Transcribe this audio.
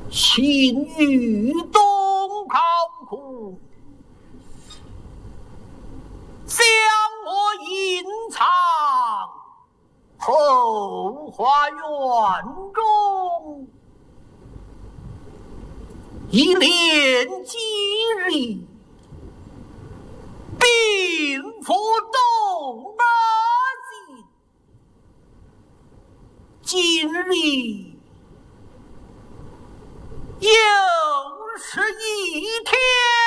心欲东考苦，将我隐藏后花园中，一连几日，并不动那心。今日又是一天。